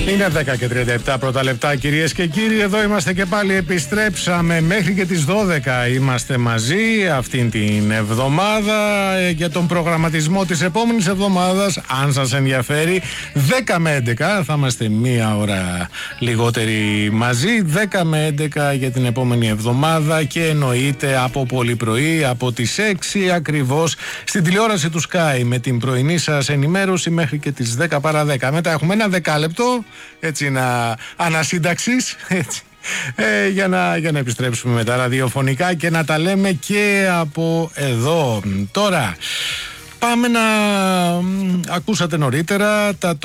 Είναι 10 και 37 πρώτα λεπτά, κυρίες και κύριοι. Εδώ είμαστε και πάλι, επιστρέψαμε μέχρι και τις 12. Είμαστε μαζί αυτήν την εβδομάδα για τον προγραμματισμό της επόμενης εβδομάδας. Αν σας ενδιαφέρει, 10 με 11 θα είμαστε μία ώρα λιγότεροι μαζί. 10 με 11 για την επόμενη εβδομάδα και εννοείται από πολύ πρωί, από τις 6 ακριβώς, στην τηλεόραση του Sky με την πρωινή σας ενημέρωση μέχρι και τις 10 παρά 10. Μετά έχουμε ένα δεκάλεπτο έτσι ανασύνταξης, έτσι, για να επιστρέψουμε μετά ραδιοφωνικά και να τα λέμε και από εδώ. Τώρα πάμε να... Ακούσατε νωρίτερα τα